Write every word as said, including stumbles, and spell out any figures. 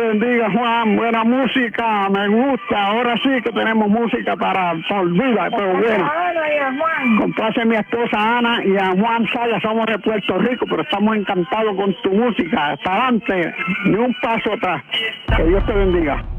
bendiga, Juan. Buena música, me gusta. Ahora sí que tenemos música para, para olvidar, pero bueno. Complace a mi esposa Ana y a Juan Saya, somos de Puerto Rico, pero estamos encantados con tu música. Hasta adelante, ni un paso atrás. Que Dios te bendiga.